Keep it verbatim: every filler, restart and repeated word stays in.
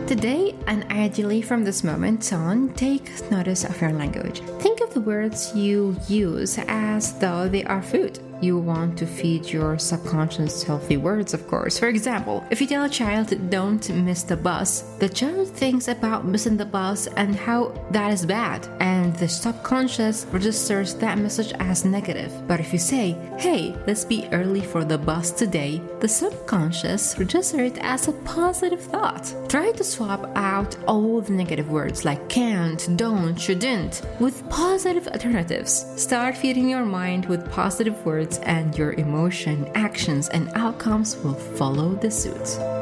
Today, and ideally from this moment on, take notice of your language. Think of the words you use as though they are food. You want to feed your subconscious healthy words, of course. For example, if you tell a child, don't miss the bus, the child thinks about missing the bus and how that is bad, and the subconscious registers that message as negative. But if you say, hey, let's be early for the bus today, the subconscious registers it as a positive thought. Try to swap out all the negative words like can't, don't, shouldn't with positive alternatives. Start feeding your mind with positive words, and your emotion, actions, and outcomes will follow the suit.